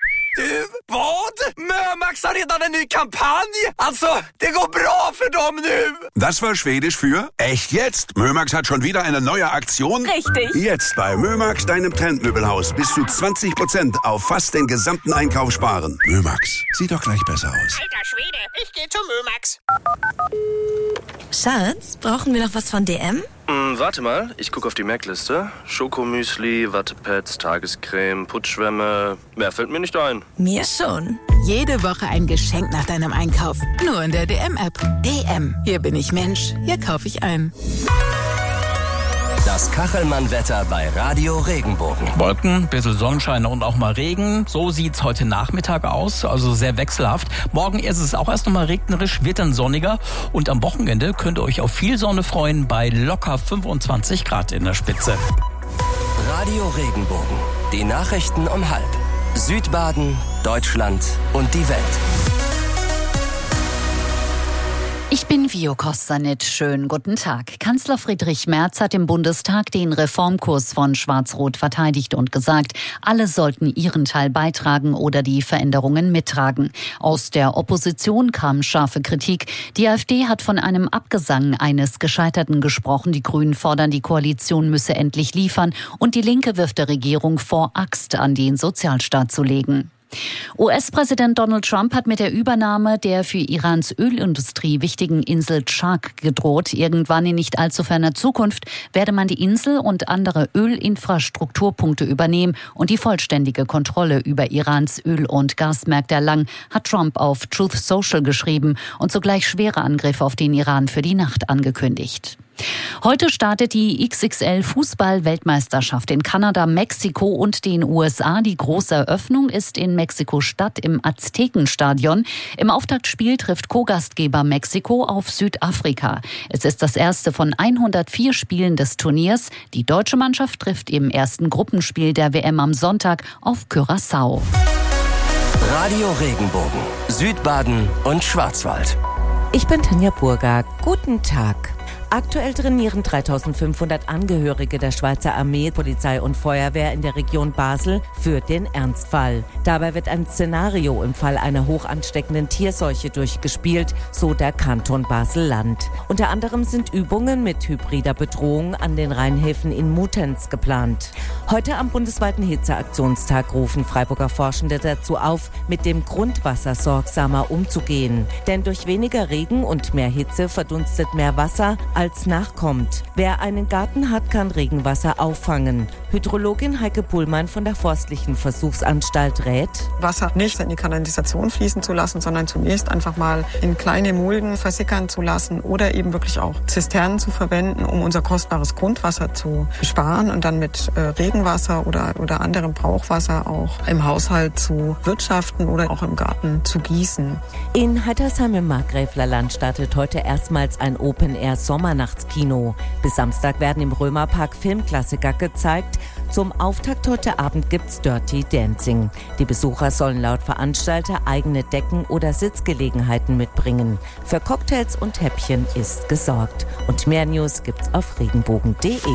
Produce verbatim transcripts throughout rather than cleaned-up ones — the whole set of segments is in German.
Du, vad? Mömax har redan en ny kampanj. Alltså, det går bra för dem nu. Das war Schwedisch für echt jetzt. Mömax hat schon wieder eine neue Aktion. Richtig. Jetzt bei Mömax, deinem Trendmöbelhaus, bis zu zwanzig Prozent auf fast den gesamten Einkauf sparen. Mömax, sieht doch gleich besser aus. Alter Schwede, ich gehe zu Mömax. Schatz, brauchen wir noch was von D M? Hm, warte mal, ich gucke auf die Merkliste. Schokomüsli, Wattepads, Tagescreme, Putzschwämme. Mehr fällt mir nicht ein. Mir schon. Jede Woche ein Geschenk nach deinem Einkauf. Nur in der D M-App. D M. Hier bin ich Mensch. Hier kaufe ich ein. Das Kachelmann-Wetter bei Radio Regenbogen. Wolken, bisschen Sonnenschein und auch mal Regen. So sieht's heute Nachmittag aus, also sehr wechselhaft. Morgen ist es auch erst noch mal regnerisch, wird dann sonniger. Und am Wochenende könnt ihr euch auf viel Sonne freuen bei locker fünfundzwanzig Grad in der Spitze. Radio Regenbogen. Die Nachrichten um halb. Südbaden, Deutschland und die Welt. Ich bin Vio Kostanit. Schönen guten Tag. Kanzler Friedrich Merz hat im Bundestag den Reformkurs von Schwarz-Rot verteidigt und gesagt, alle sollten ihren Teil beitragen oder die Veränderungen mittragen. Aus der Opposition kam scharfe Kritik. Die AfD hat von einem Abgesang eines Gescheiterten gesprochen. Die Grünen fordern, die Koalition müsse endlich liefern. Und die Linke wirft der Regierung vor, Axt an den Sozialstaat zu legen. U S-Präsident Donald Trump hat mit der Übernahme der für Irans Ölindustrie wichtigen Insel Chark gedroht. Irgendwann in nicht allzu ferner Zukunft werde man die Insel und andere Ölinfrastrukturpunkte übernehmen und die vollständige Kontrolle über Irans Öl- und Gasmärkte erlangen, hat Trump auf Truth Social geschrieben und zugleich schwere Angriffe auf den Iran für die Nacht angekündigt. Heute startet die X X L-Fußball-Weltmeisterschaft in Kanada, Mexiko und den U S A. Die große Eröffnung ist in Mexiko-Stadt im Aztekenstadion. Im Auftaktspiel trifft Co-Gastgeber Mexiko auf Südafrika. Es ist das erste von hundertvier Spielen des Turniers. Die deutsche Mannschaft trifft im ersten Gruppenspiel der W M am Sonntag auf Curaçao. Radio Regenbogen. Südbaden und Schwarzwald. Ich bin Tanja Burger. Guten Tag. Aktuell trainieren dreitausendfünfhundert Angehörige der Schweizer Armee, Polizei und Feuerwehr in der Region Basel für den Ernstfall. Dabei wird ein Szenario im Fall einer hoch ansteckenden Tierseuche durchgespielt, so der Kanton Basel-Land. Unter anderem sind Übungen mit hybrider Bedrohung an den Rheinhäfen in Muttenz geplant. Heute am bundesweiten Hitzeaktionstag rufen Freiburger Forschende dazu auf, mit dem Grundwasser sorgsamer umzugehen. Denn durch weniger Regen und mehr Hitze verdunstet mehr Wasser, als nachkommt. Wer einen Garten hat, kann Regenwasser auffangen. Hydrologin Heike Pullmann von der Forstlichen Versuchsanstalt rät, Wasser nicht in die Kanalisation fließen zu lassen, sondern zunächst einfach mal in kleine Mulden versickern zu lassen oder eben wirklich auch Zisternen zu verwenden, um unser kostbares Grundwasser zu sparen und dann mit äh, Regenwasser oder, oder anderem Brauchwasser auch im Haushalt zu wirtschaften oder auch im Garten zu gießen. In Heitersheim im Markgräflerland startet heute erstmals ein Open-Air-Sommernachtskino. Bis Samstag werden im Römerpark Filmklassiker gezeigt. Zum Auftakt heute Abend gibt's Dirty Dancing. Die Besucher sollen laut Veranstalter eigene Decken oder Sitzgelegenheiten mitbringen. Für Cocktails und Häppchen ist gesorgt. Und mehr News gibt's auf regenbogen punkt de.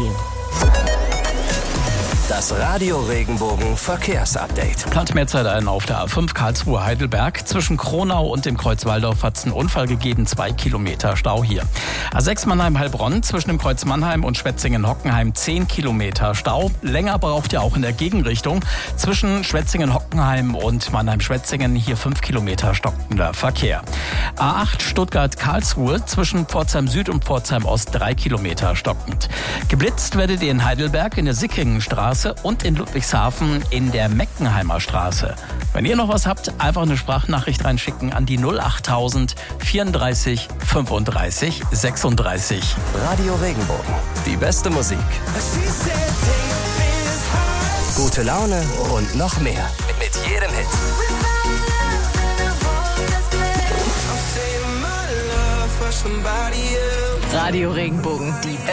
Das Radio Regenbogen Verkehrsupdate. Plant mehr Zeit ein auf der A fünf Karlsruhe-Heidelberg. Zwischen Kronau und dem Kreuz Walldorf hat es einen Unfall gegeben. Zwei Kilometer Stau hier. A sechs Mannheim-Heilbronn zwischen dem Kreuz Mannheim und Schwetzingen-Hockenheim zehn Kilometer Stau. Länger braucht ihr auch in der Gegenrichtung. Zwischen Schwetzingen-Hockenheim und Mannheim-Schwetzingen hier fünf Kilometer stockender Verkehr. A acht Stuttgart-Karlsruhe zwischen Pforzheim Süd und Pforzheim Ost drei Kilometer stockend. Geblitzt werdet ihr in Heidelberg in der Sickringenstraße und in Ludwigshafen in der Meckenheimer Straße. Wenn ihr noch was habt, einfach eine Sprachnachricht reinschicken an die null achttausend vierunddreißig fünfunddreißig sechsunddreißig. Radio Regenbogen. Die beste Musik. Gute Laune und noch mehr. Mit jedem Hit. Radio Regenbogen. Die